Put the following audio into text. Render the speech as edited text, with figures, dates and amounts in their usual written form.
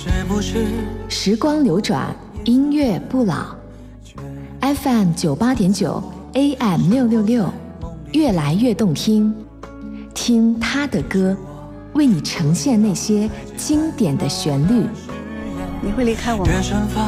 时光流转，音乐不老。FM 98.9 AM 666，越来越动听。听他的歌，为你呈现那些经典的旋律。 你会离开我吗？